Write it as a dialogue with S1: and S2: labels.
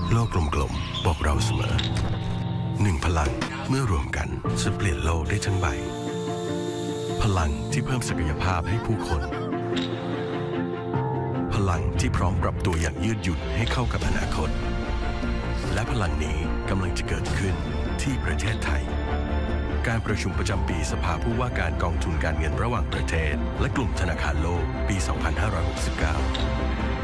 S1: โลกกลมๆบอกเราเสมอหนึ่งพลังเมื่อรวมกันจะเปลี่ยนโลกได้ทั้งใบพลังที่เพิ่มศักยภาพให้ผู้คนพลังที่พร้อมปรับตัวอย่างยืดหยุ่นให้เข้ากับอนาคตและพลังนี้กำลังจะเกิดขึ้นที่ประเทศไทยการประชุมประจำปีสภาผู้ว่าการกองทุนการเงินระหว่างประเทศและกลุ่มธนาคารโลกปี 2569